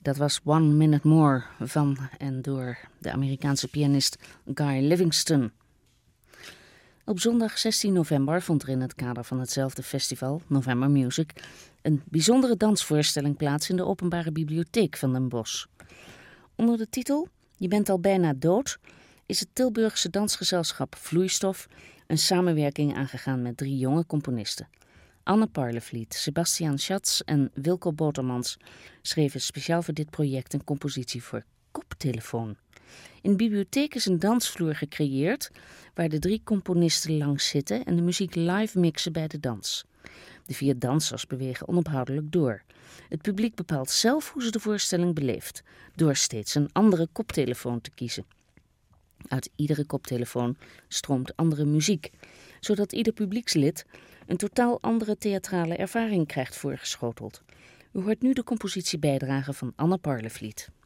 Dat was One Minute More van en door de Amerikaanse pianist Guy Livingston. Op zondag 16 november vond er in het kader van hetzelfde festival, November Music, een bijzondere dansvoorstelling plaats in de Openbare Bibliotheek van Den Bosch. Onder de titel Je bent al bijna dood is het Tilburgse dansgezelschap Vloeistof een samenwerking aangegaan met 3 jonge componisten. Anne Parlevliet, Sebastiaan Schatz en Wilco Botermans schreven speciaal voor dit project een compositie voor koptelefoon. In de bibliotheek is een dansvloer gecreëerd waar de 3 componisten langs zitten en de muziek live mixen bij de dans. De 4 dansers bewegen onophoudelijk door. Het publiek bepaalt zelf hoe ze de voorstelling beleeft, door steeds een andere koptelefoon te kiezen. Uit iedere koptelefoon stroomt andere muziek, zodat ieder publiekslid een totaal andere theatrale ervaring krijgt voorgeschoteld. U hoort nu de compositiebijdrage van Anne Parlevliet.